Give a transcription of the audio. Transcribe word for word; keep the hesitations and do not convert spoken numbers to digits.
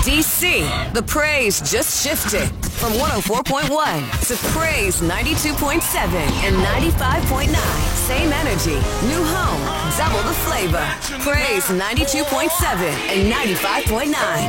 D C, the praise just shifted from one oh four point one to praise ninety-two point seven and ninety-five point nine. Same energy, new home, double the flavor. Praise ninety-two point seven and ninety-five point nine.